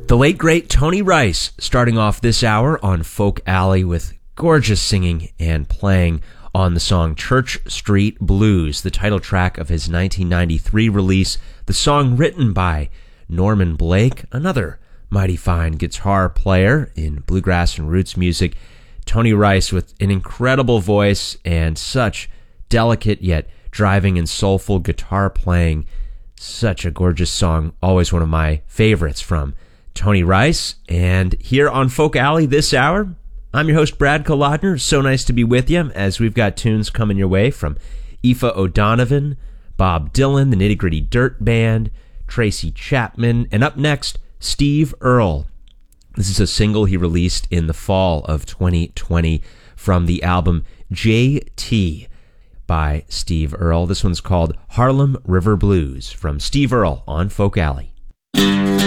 The late, great Tony Rice starting off this hour on Folk Alley with gorgeous singing and playing on the song Church Street Blues, the title track of his 1993 release, the song written by Norman Blake, another mighty fine guitar player in bluegrass and roots music. Tony Rice with an incredible voice and such delicate yet driving and soulful guitar playing. Such a gorgeous song, always one of my favorites from Tony Rice. And here on Folk Alley this hour, I'm your host, Brad Kolodner. So nice to be with you as we've got tunes coming your way from Aoife O'Donovan, Bob Dylan, the Nitty Gritty Dirt Band, Tracy Chapman, and up next, Steve Earle. This is a single he released in the fall of 2020 from the album JT by Steve Earle. This one's called Harlem River Blues from Steve Earle on Folk Alley.